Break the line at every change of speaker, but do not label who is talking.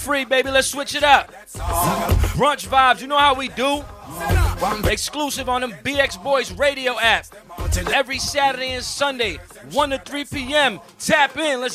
Free, baby. Let's switch it up. Brunch vibes. You know how we do. Exclusive on them BX Boys radio app. Every Saturday and Sunday, 1 to 3 p.m. Tap in. Let's